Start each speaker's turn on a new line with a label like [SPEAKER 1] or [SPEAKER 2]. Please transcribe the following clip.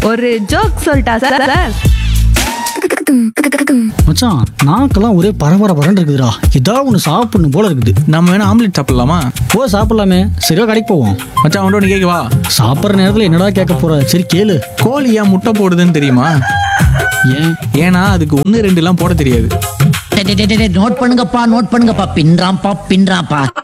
[SPEAKER 1] ஒரு ஜோக் சொல்லிட்டா sir sir.
[SPEAKER 2] மச்சான் நாக்கெல்லாம் ஒரே பரபரன்னு இருக்குதுடா. ஏதாவது ஒன்று சாப்பிடணும் போல இருக்குது.
[SPEAKER 3] நம்ம வேணா ஆம்லெட் சாப்பிடலாமா?
[SPEAKER 2] ஓ சாப்பிடலாமே. சரியா கடைக்கு போவோம்.
[SPEAKER 3] மச்சான் ஒன்று கேட்கவா?
[SPEAKER 2] சாப்பிட்ற நேரத்தில் என்னடா கேட்க போற? சரி கேளு.
[SPEAKER 3] கோழி ஏன் முட்டை போடுதுன்னு தெரியுமா? ஏன்னா அதுக்கு 1 2 போட தெரியாது.
[SPEAKER 4] நோட் பண்ணுங்கப்பா பின்றாம்பா.